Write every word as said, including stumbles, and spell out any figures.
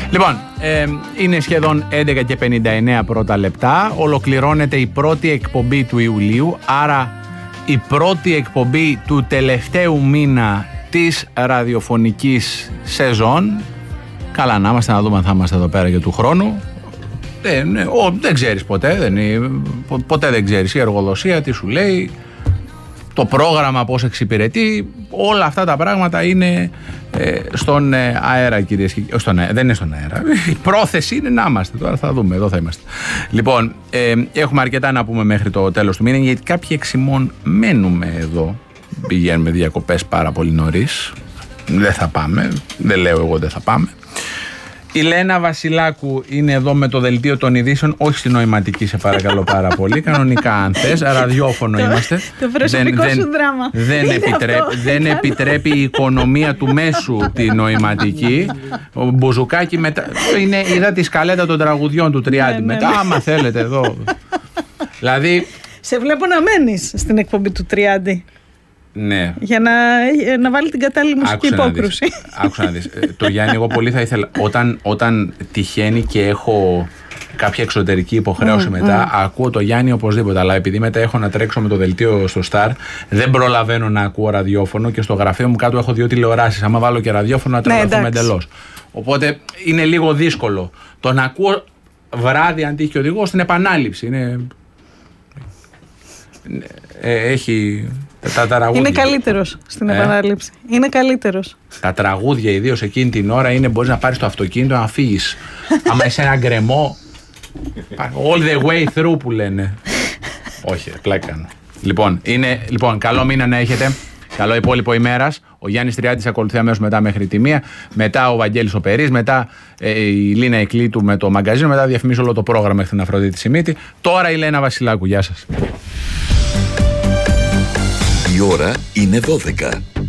Λοιπόν, ε, είναι σχεδόν έντεκα και πενήντα εννέα πρώτα λεπτά. Ολοκληρώνεται η πρώτη εκπομπή του Ιουλίου, άρα η πρώτη εκπομπή του τελευταίου μήνα της ραδιοφωνικής σεζόν. Καλά να είμαστε, να δούμε αν θα είμαστε εδώ πέρα για του χρόνου. Δεν, ο, δεν ξέρεις ποτέ, δεν, ποτέ δεν ξέρεις η εργοδοσία τι σου λέει, το πρόγραμμα πώς εξυπηρετεί, όλα αυτά τα πράγματα είναι ε, στον ε, αέρα, κυρίες και κύριοι. Στον, δεν είναι στον αέρα, η πρόθεση είναι να είμαστε, τώρα θα δούμε, εδώ θα είμαστε. Λοιπόν, ε, έχουμε αρκετά να πούμε μέχρι το τέλος του μήνα, γιατί κάποιοι εξημών μένουμε εδώ, πηγαίνουμε διακοπές πάρα πολύ νωρίς, δεν θα πάμε, δεν λέω εγώ δεν θα πάμε. Η Λένα Βασιλάκου είναι εδώ με το δελτίο των ειδήσεων, όχι στη νοηματική, σε παρακαλώ πάρα πολύ. Κανονικά, αν θες, ραδιόφωνο είμαστε. Το προσωπικό δεν, σου δράμα. Δεν, επιτρέπει, δεν επιτρέπει η οικονομία του μέσου τη νοηματική. Ο Μπουζουκάκη μετά. Είναι, είδα τη σκαλέτα των τραγουδιών του Τριάντη. Ναι, μετά, ναι. άμα θέλετε εδώ. Δηλαδή. Σε βλέπω να μένεις στην εκπομπή του Τριάντη. Ναι. Για να, να βάλει την κατάλληλη μουσική υπόκρουση. Άκουσα να δεις. Το Γιάννη, εγώ πολύ θα ήθελα. Όταν, όταν τυχαίνει και έχω κάποια εξωτερική υποχρέωση mm, μετά, mm. ακούω το Γιάννη οπωσδήποτε. Αλλά επειδή μετά έχω να τρέξω με το δελτίο στο Star, δεν προλαβαίνω να ακούω ραδιόφωνο και στο γραφείο μου κάτω έχω δύο τηλεοράσεις. Άμα βάλω και ραδιόφωνο, να τρελαθούμε ναι, εντελώς. Οπότε είναι λίγο δύσκολο. Το να ακούω βράδυ, αν τύχει και οδηγώ, στην επανάληψη. Είναι. Ε, έχει. Τα τραγούδια. Είναι καλύτερος στην ε? επανάληψη. Είναι καλύτερος. Τα τραγούδια, ιδίως εκείνη την ώρα, είναι μπορείς να πάρεις το αυτοκίνητο να φύγεις. Άμα είσαι ένα γκρεμό. All the way through που λένε. Όχι, πλάκα. Λοιπόν, είναι, λοιπόν, καλό μήνα να έχετε. Καλό υπόλοιπο ημέρας. Ο Γιάννης Τριάντης ακολουθεί αμέσως μετά μέχρι τη μία. Μετά ο Βαγγέλης ο Περής. Μετά ε, η Λίνα Εκλήτου με το μαγκαζίνο. Μετά διαφημίζω όλο το πρόγραμμα μέχρι την Αφροδίτη Σιμίτη. Τώρα η Λένα Βασιλάκου. Γεια σας. Η ώρα είναι δώδεκα.